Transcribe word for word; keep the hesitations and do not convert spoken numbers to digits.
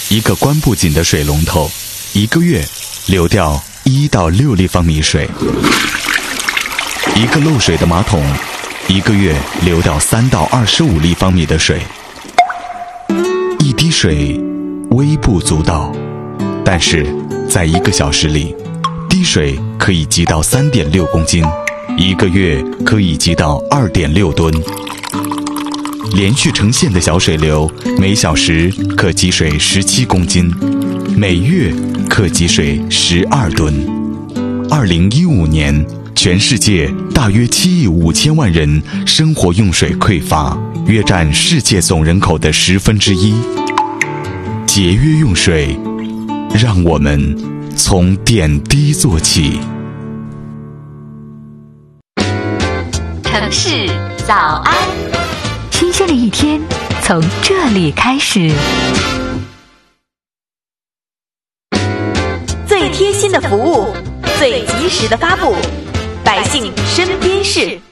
一个关不紧的水龙头，一个月流掉一到六立方米水；一个漏水的马桶，一个月流掉三到二十五立方米的水。一滴水微不足道，但是在一个小时里，滴水可以积到三点六公斤，一个月可以积到二点六吨。连续成线的小水流，每小时可积水十七公斤，每月可积水十二吨。二零一五年，全世界大约七亿五千万人生活用水匮乏，约占世界总人口的十分之一。节约用水，让我们从点滴做起。 城市早安， 新鲜的一天从这里开始。 最贴心的服务，最及时的发布，百姓身边事。